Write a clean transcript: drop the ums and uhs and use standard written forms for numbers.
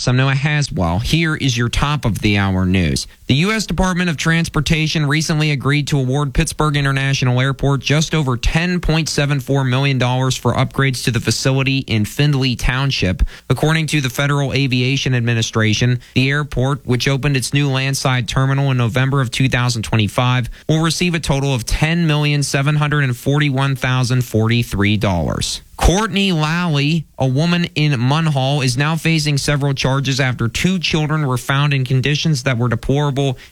I'm Noah Haswell. Here is your top of the hour news. The U.S. Department of Transportation recently agreed to award Pittsburgh International Airport just over $10.74 million for upgrades to the facility in Findlay Township. According to the Federal Aviation Administration, the airport, which opened its new landside terminal in November of 2025, will receive a total of $10,741,043. Courtney Lally, a woman in Munhall, is now facing several charges after 2 children were found in conditions that were deplorable